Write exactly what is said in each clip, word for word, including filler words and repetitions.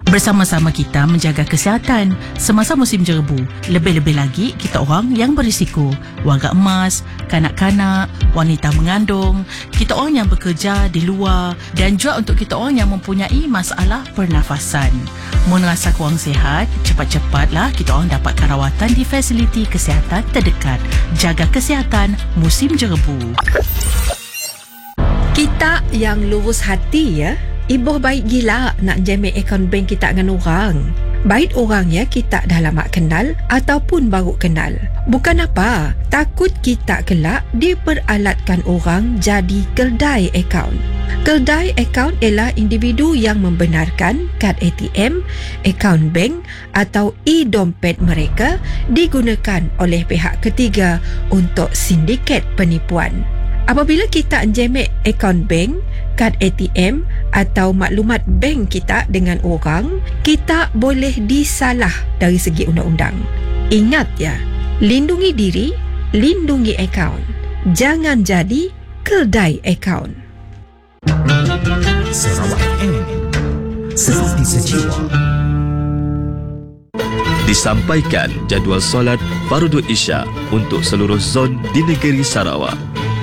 Bersama-sama kita menjaga kesihatan semasa musim jerebu. Lebih-lebih lagi kita orang yang berisiko, warga emas, kanak-kanak, wanita mengandung, kita orang yang bekerja di luar dan juga untuk kita orang yang mempunyai masalah pernafasan. Mun rasa kurang sihat, cepat-cepatlah kita orang dapatkan rawatan di fasiliti kesihatan terdekat. Jaga kesihatan musim jerebu. Kita yang lurus hati ya, ibuh baik gila nak jamin akaun bank kita dengan orang. Baik orangnya kita dah lama kenal ataupun baru kenal. Bukan apa, takut kita kelak diperalatkan orang jadi keldai akaun. Keldai akaun ialah individu yang membenarkan kad A T M, akaun bank atau e-dompet mereka digunakan oleh pihak ketiga untuk sindiket penipuan. Apabila kita enjemek akaun bank, kad A T M atau maklumat bank kita dengan orang, kita boleh disalah dari segi undang-undang. Ingat ya, lindungi diri, lindungi akaun. Jangan jadi keldai akaun. Sarawak F M, sesuatu sejiwa. Disampaikan jadual solat Fardu Isya untuk seluruh zon di negeri Sarawak.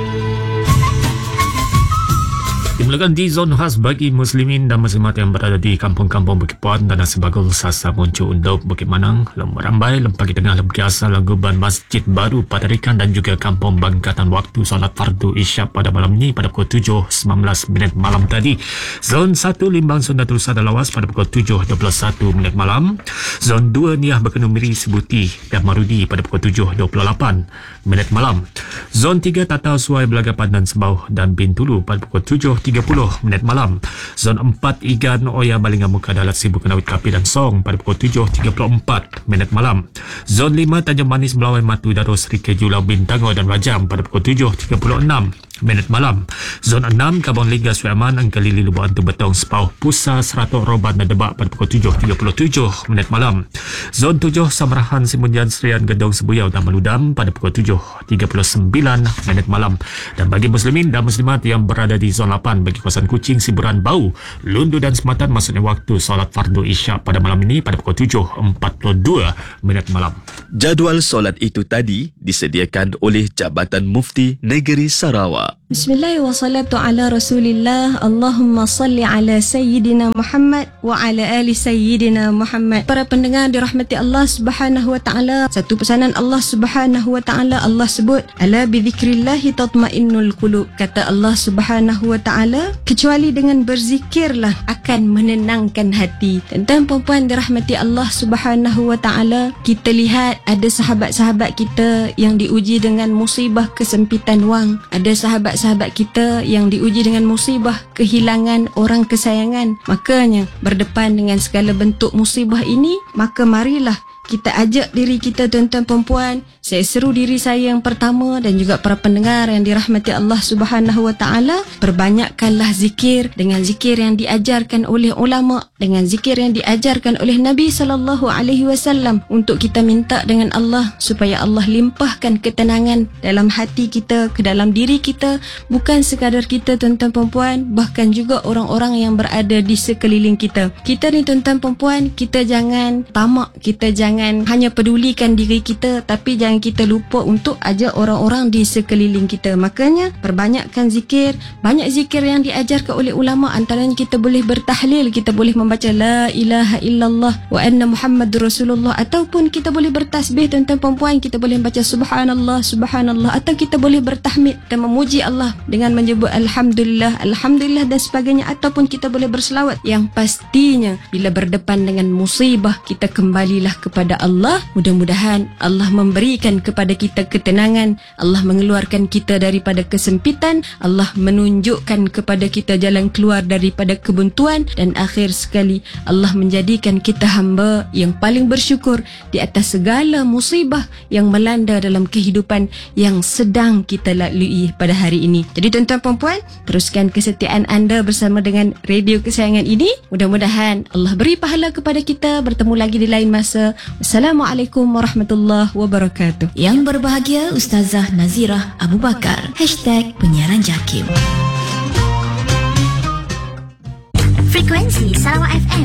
Dimulakan di zon khas bagi muslimin dan muslimat yang berada di kampung-kampung Bukit Puan dan Sebagul, Sasa, Muncul, Undaup, Bukit Manang, Lembah Rambai, Lempagi Tengah, Lempagi Asal, Laguban, Masjid Baru, Padarikan dan juga Kampung Bangkatan. Waktu solat Fardu Isya pada malam ini pada pukul tujuh sembilan belas minit malam tadi. Zon satu Limbang Sunda Terusa dan Lawas pada pukul tujuh dua puluh satu minit malam. Zon dua Niah Berkenung Miri, Sebuti dan Marudi pada pukul tujuh dua puluh lapan minit malam. Zon tiga Tatau Suai, Belagapan dan Sembau dan Bintulu pada pukul tujuh tiga puluh minit malam. Zon empat Igan, Oya, Balingan Muka, Dalat, Sibu, Kenawit, Kapi dan Song pada pukul tujuh tiga puluh empat minit malam. Zon lima Tanjung Manis, Melawai, Matu, Darus, Rike, Julau, Bintangor dan Rajam pada pukul tujuh tiga puluh enam minit malam. Zon enam Kabang Liga, Suiaman, Angkalili, Lubuk Antu, Betong, Sepau, Pusa, Seratok, Roban dan Debak pada pukul tujuh tiga puluh tujuh minit malam. Zon tujuh Samarahan, Simunjan, Serian, Gedong, Sebuyau dan Meludam pada pukul tujuh tiga puluh sembilan minit malam. Dan bagi muslimin dan muslimat yang berada di zon lapan bagi kawasan Kuching, Siburan, Bau, Lundu dan Sematan, maksudnya waktu solat Fardu Isya pada malam ini pada pukul tujuh empat puluh dua minit malam. Jadual solat itu tadi disediakan oleh Jabatan Mufti Negeri Sarawak. Bismillah wa salatu ala rasulillah. Allahumma salli ala Sayyidina Muhammad wa ala ali Sayyidina Muhammad. Para pendengar dirahmati Allah subhanahu wa ta'ala, satu pesanan Allah subhanahu wa ta'ala, Allah sebut ala bidzikrillahi tatmainnul qulub. Kata Allah subhanahu wa ta'ala, kecuali dengan berzikirlah akan menenangkan hati. Tuan-tuan puan dirahmati Allah subhanahu wa ta'ala, kita lihat ada sahabat-sahabat kita yang diuji dengan musibah kesempitan wang. Ada sahabat-sahabat kita yang diuji dengan musibah kehilangan orang kesayangan. Makanya berdepan dengan segala bentuk musibah ini, maka marilah kita ajak diri kita, tuan-tuan perempuan, saya seru diri saya yang pertama dan juga para pendengar yang dirahmati Allah subhanahu wa ta'ala, perbanyakkanlah zikir dengan zikir yang diajarkan oleh ulama, dengan zikir yang diajarkan oleh Nabi sallallahu alaihi wasallam, untuk kita minta dengan Allah supaya Allah limpahkan ketenangan dalam hati kita, ke dalam diri kita, bukan sekadar kita tuan-tuan perempuan, bahkan juga orang-orang yang berada di sekeliling kita. Kita ni tuan-tuan perempuan, kita jangan tamak, kita jangan Jangan hanya pedulikan diri kita, tapi jangan kita lupa untuk ajak orang-orang di sekeliling kita. Makanya perbanyakkan zikir. Banyak zikir yang diajarkan oleh ulama. Antaranya kita boleh bertahlil, kita boleh membaca la ilaha illallah wa anna Muhammadur Rasulullah, ataupun kita boleh bertasbih tuan-tuan perempuan, kita boleh membaca subhanallah subhanallah, atau kita boleh bertahmid dan memuji Allah dengan menyebut alhamdulillah alhamdulillah dan sebagainya, ataupun kita boleh berselawat. Yang pastinya bila berdepan dengan musibah, kita kembalilah kepada Allah. Mudah-mudahan Allah memberikan kepada kita ketenangan, Allah mengeluarkan kita daripada kesempitan, Allah menunjukkan kepada kita jalan keluar daripada kebuntuan, dan akhir sekali Allah menjadikan kita hamba yang paling bersyukur di atas segala musibah yang melanda dalam kehidupan yang sedang kita lalui pada hari ini. Jadi tuan-tuan perempuan, teruskan kesetiaan anda bersama dengan radio kesayangan ini. Mudah-mudahan Allah beri pahala kepada kita. Bertemu lagi di lain masa. Assalamualaikum warahmatullahi wabarakatuh. Yang berbahagia Ustazah Nazirah Abu Bakar. Hashtag Penyiaran Jakim. Frekuensi Sarawak F M